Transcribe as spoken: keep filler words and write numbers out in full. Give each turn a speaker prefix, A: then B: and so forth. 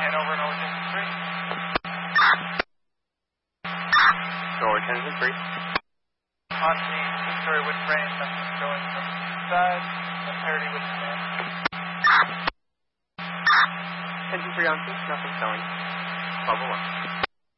A: nine over and over ten three.
B: Over ten three.
A: On the two-story wood frame, nothing showing from the side, and parity with command.
B: ten three on two, nothing showing. twelve oh one.